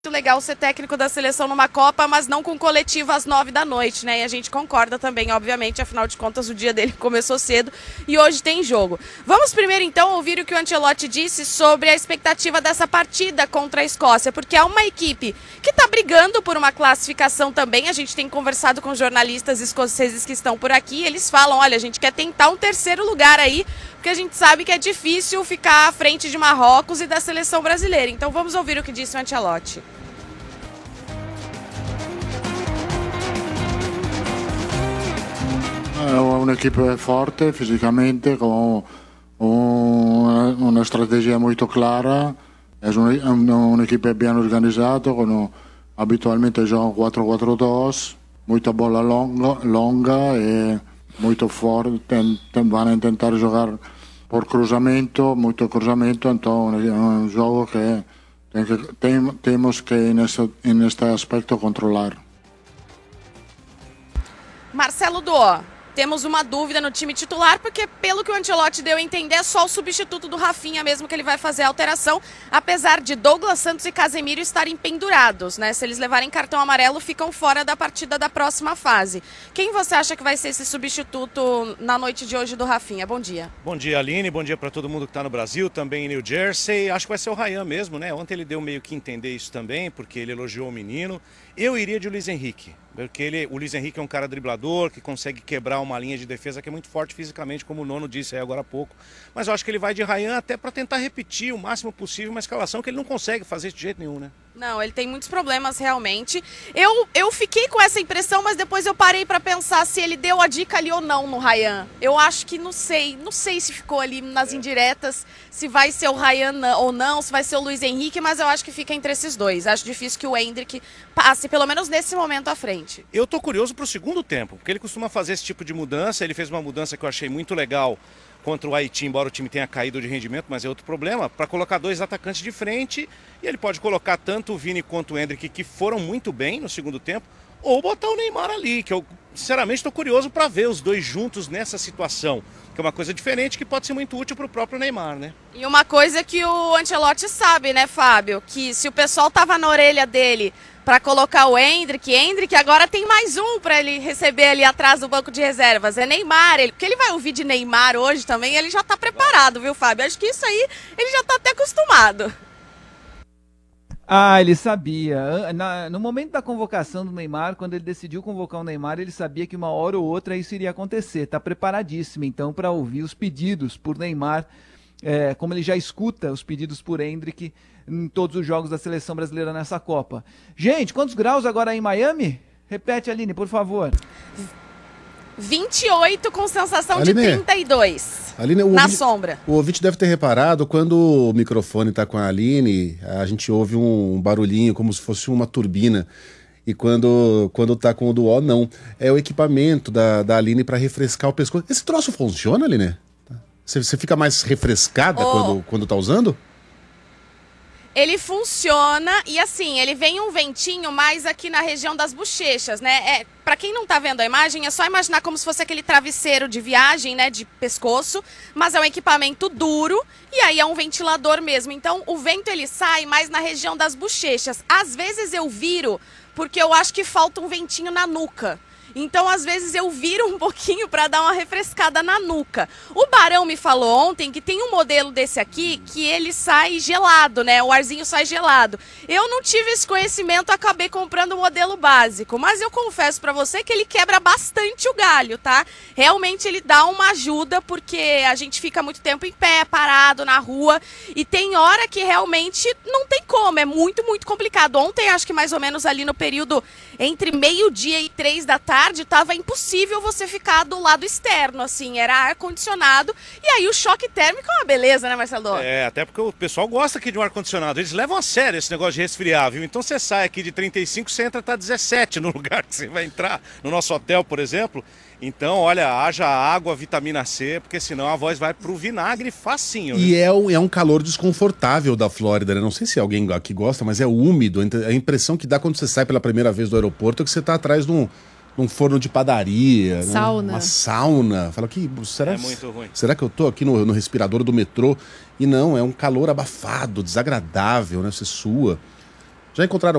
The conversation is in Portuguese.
muito legal ser técnico da seleção numa Copa, mas não com coletiva às 9 da noite, né? E a gente concorda também, obviamente, afinal de contas o dia dele começou cedo e hoje tem jogo. Vamos primeiro então ouvir o que o Ancelotti disse sobre a expectativa dessa partida contra a Escócia, porque é uma equipe que está brigando por uma classificação também. A gente tem conversado com jornalistas escoceses que estão por aqui, eles falam, olha, a gente quer tentar um terceiro lugar aí, porque a gente sabe que é difícil ficar à frente de Marrocos e da seleção brasileira. Então vamos ouvir o que disse o Ancelotti. È un'equipe forte fisicamente, con una strategia molto clara, è un'equipe ben organizzata, abitualmente gioca 4-4-2, molta bola longa e molto forte, vanno a tentare giocare por cruzamento, molto cruzamento, então è un gioco che temos que in este aspecto controlar. Marcelo Dô, temos uma dúvida no time titular, porque pelo que o Ancelotti deu a entender, é só o substituto do Rafinha mesmo que ele vai fazer a alteração, apesar de Douglas Santos e Casemiro estarem pendurados, né? Se eles levarem cartão amarelo, ficam fora da partida da próxima fase. Quem você acha que vai ser esse substituto na noite de hoje do Rafinha? Bom dia. Bom dia, Aline. Bom dia para todo mundo que está no Brasil, também em New Jersey. Acho que vai ser o Ryan mesmo, né? Ontem ele deu meio que entender isso também, porque ele elogiou o menino. Eu iria de Luiz Henrique, porque o Luiz Henrique é um cara driblador, que consegue quebrar uma linha de defesa que é muito forte fisicamente, como o Nono disse aí agora há pouco. Mas eu acho que ele vai de Ryan até para tentar repetir o máximo possível uma escalação que ele não consegue fazer de jeito nenhum, né? Não, ele tem muitos problemas realmente. Eu fiquei com essa impressão, mas depois eu parei pra pensar se ele deu a dica ali ou não no Ryan. Eu acho que não sei se ficou ali nas indiretas, se vai ser o Ryan ou não, se vai ser o Luiz Henrique, mas eu acho que fica entre esses dois. Acho difícil que o Endrick passe, pelo menos nesse momento, à frente. Eu tô curioso pro segundo tempo, porque ele costuma fazer esse tipo de mudança. Ele fez uma mudança que eu achei muito legal contra o Haiti, embora o time tenha caído de rendimento, mas é outro problema, para colocar dois atacantes de frente, e ele pode colocar tanto o Vini quanto o Endrick, que foram muito bem no segundo tempo, ou botar o Neymar ali, que eu sinceramente estou curioso para ver os dois juntos nessa situação, que é uma coisa diferente que pode ser muito útil para o próprio Neymar, né? E uma coisa que o Ancelotti sabe, né, Fábio, que se o pessoal tava na orelha dele para colocar o Endrick agora tem mais um para ele receber ali atrás do banco de reservas, é Neymar, porque ele vai ouvir de Neymar hoje também, ele já tá preparado, viu, Fábio? Acho que isso aí ele já tá até acostumado. Ah, ele sabia. No momento da convocação do Neymar, quando ele decidiu convocar o Neymar, ele sabia que uma hora ou outra isso iria acontecer. Tá preparadíssimo, então, para ouvir os pedidos por Neymar, como ele já escuta os pedidos por Endrick em todos os jogos da seleção brasileira nessa Copa. Gente, quantos graus agora em Miami? Repete, Aline, por favor. 28 com sensação de 32. Aline, na sombra. O ouvinte deve ter reparado, quando o microfone está com a Aline, a gente ouve um barulhinho como se fosse uma turbina. E quando tá com o do O, não. É o equipamento da Aline para refrescar o pescoço. Esse troço funciona, Aline? Você fica mais refrescada quando tá usando? Ele funciona e assim, ele vem um ventinho mais aqui na região das bochechas, né? Pra quem não tá vendo a imagem, é só imaginar como se fosse aquele travesseiro de viagem, né? De pescoço, mas é um equipamento duro e aí é um ventilador mesmo. Então o vento ele sai mais na região das bochechas. Às vezes eu viro porque eu acho que falta um ventinho na nuca. Então, às vezes, eu viro um pouquinho para dar uma refrescada na nuca. O Barão me falou ontem que tem um modelo desse aqui que ele sai gelado, né? O arzinho sai gelado. Eu não tive esse conhecimento, acabei comprando o modelo básico. Mas eu confesso para você que ele quebra bastante o galho, tá? Realmente ele dá uma ajuda porque a gente fica muito tempo em pé, parado na rua. E tem hora que realmente não tem como, é muito, muito complicado. Ontem, acho que mais ou menos ali no período entre 12:00 e 3 da tarde, tava impossível você ficar do lado externo, assim, era ar-condicionado, e aí o choque térmico é uma beleza, né, Marcelo? Até porque o pessoal gosta aqui de um ar-condicionado, eles levam a sério esse negócio de resfriar, viu? Então você sai aqui de 35, você entra, tá 17 no lugar que você vai entrar, no nosso hotel, por exemplo. Então, olha, haja água, vitamina C, porque senão a voz vai pro vinagre facinho. E é um calor desconfortável da Flórida, né? Não sei se alguém aqui gosta, mas é úmido. A impressão que dá quando você sai pela primeira vez do aeroporto é que você tá atrás de um forno de padaria, sauna. Né? Uma sauna. Fala que será, é muito ruim. Será que eu tô aqui no respirador do metrô? E não, é um calor abafado, desagradável, né? Você sua. Já encontraram